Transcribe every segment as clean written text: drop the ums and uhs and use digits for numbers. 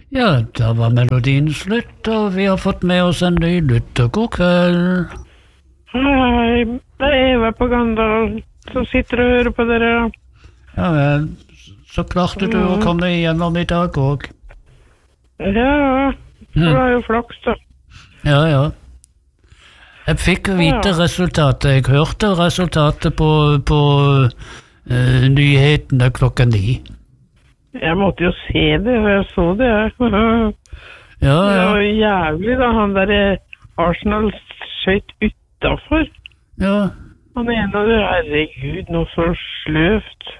Ja, da var melodien slutt, og vi har fått med oss en ny lytter. God kveld. Hei, det er Eva på Gandal som sitter og hører på dere. Ja vel, så klarte du å komme igjennom i dag også. Ja, det var jo flaks da. Ja, ja. Jeg fikk vite resultatet. Jeg hørte resultatet på nyhetene klokka 9. Jeg måtte jo se det, og jeg så det. Ja, Det ja. var jo jævlig da, han der Arsenal skjøt utenfor. Ja. Han ene, herregud, noe så sløvt.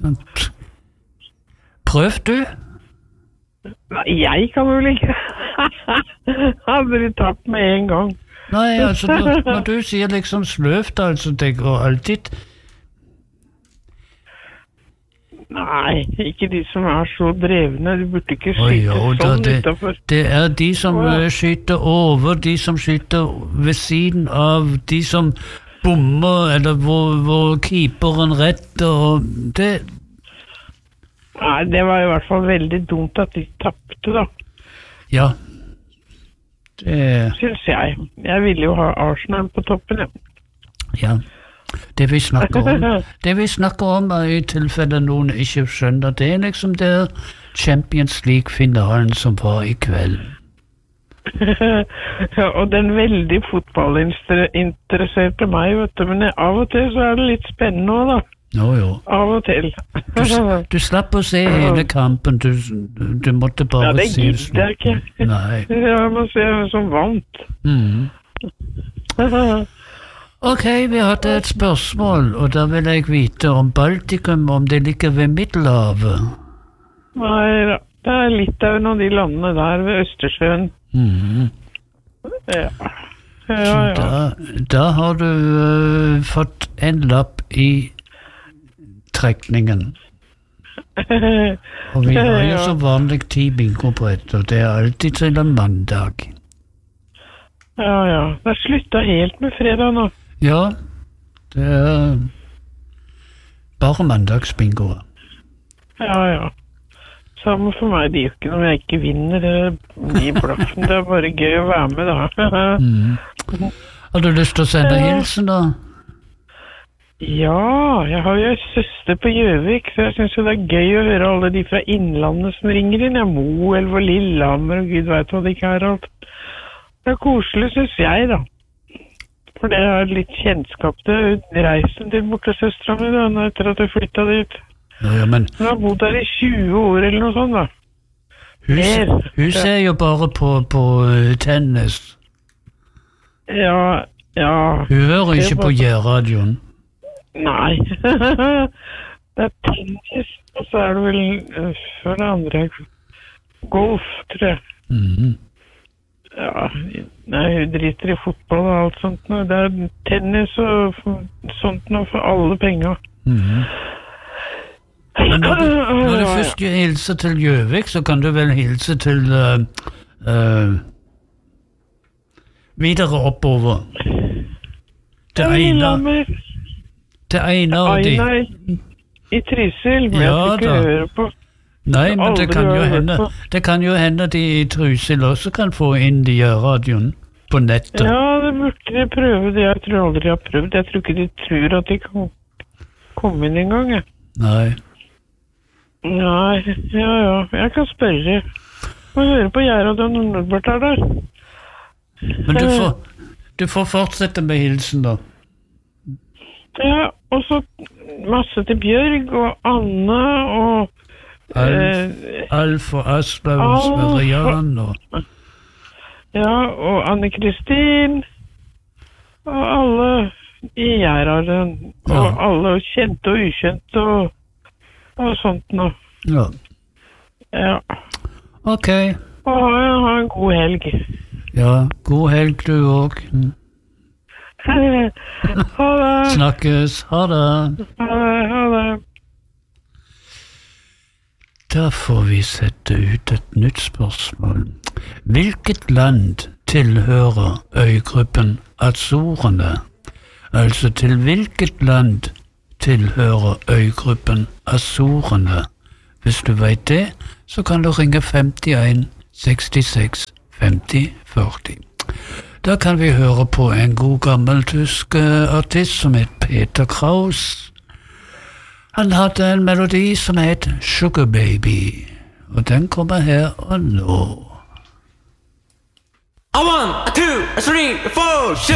Prøv du? Nei, jeg kan vel ikke. Hadde de tatt med en gang. Nei, altså, når du sier liksom sløvt, altså, det går alltid... Nei, ikke de som er så drevne. De burde ikke Oi, skyte jo, sånn da, utenfor. det er de som skyter over, de som skyter ved siden av, de som bommer, eller hvor keeperen retter, og det... Nei, det var i hvert fall veldig dumt at de tappte da, Ja, det... synes jeg. Jeg ville jo ha Arsenal på toppen, ja. Ja, det vi snakker om er i tilfelle noen ikke skjønner det, liksom det Champions League-finalen som var i kveld. Ja, og den veldig fotballinteresserte meg, vet du, men av og til så er det litt spennende også, da. Jo. Av og til. Du slapp å se hele kampen, du måtte bare Ja, det se gidder jeg ikke. Nei. Jeg må se hvem som vant. Ok, vi hadde et spørsmål, og da vil jeg vite om Baltikum, om det ligger ved Middelhavet. Nei da, det er Litauen og de landene der ved Østersjøen. Ja. Da har du fått en lapp i trekningen. Og vi har jo så vanlig 10 bingobrett, og det er alltid til en mandag. Ja. Det er sluttet helt med fredag nå. Ja, det er bare mandagsbingoer. Ja. Samme for meg, det er jo ikke noe jeg ikke vinner. De blaffen, det er bare gøy å være med, da. Har du lyst til å sende hilsen, da? Ja, jeg har jo en søster på Gjøvik, så jeg synes jo det er gøy å høre alle de fra innlandet som ringer inn. Ja, Moelv og Lillehammer, og Gud vet hva det ikke er alt. Det er koselig, synes jeg, da. For det er litt kjennskap til reisen til bortesøstra mi, da, etter at jeg flyttet dit. Ja, men... Hun har bodd der i 20 år eller noe sånt, da. Hun ser jo bare på tennis. Ja. Hun hører ikke på J-radioen. Nei. Det er tennis, og så er det vel for det andre golf, tror jeg. Ja, nei, hun driter i fotball og alt sånt nå. Det er tennis og sånt nå for alle penger. Men når du først hilser til Gjøvik, så kan du vel hilse til videre oppover. Til Einar og de. I Trysil, men Ja, jeg skal ikke høre på. Nei, men det kan jo hende de i Trysil også kan få inn de radioen på nettet. Ja, det burde de prøve det. Jeg tror aldri de har prøvd. Jeg tror ikke de tror at de kan komme inn en gang, jeg. Nei. Nei, ja. Jeg kan spørre. Må høre på J-radioen når Norbert er der. Men du får fortsette med hilsen, da. Ja, og så masse til Bjørg og Anne og Alf og Aslaug og Sverrian og... Ja, og Anne-Kristin og alle i J-radioen og alle kjente og ukjente og sånt nå. Ja. Ok. Og ha en god helg. Ja, god helg du også. Ha det. Snakkes. Ha det. Ha det. Da får vi sette ut et nytt spørsmål. Hvilket land tilhører øygruppen Azorene? Altså til hvilket land tilhører øygruppen Azorene? Hvis du vet det, så kan du ringe 51 66 50 40. Da kan vi høre på en god gammel tysk artist som het Peter Kraus. Han hadde en melodi som het Sugar Baby, og den kommer her og nå. A 1, a 2, a 3, a 4, 6.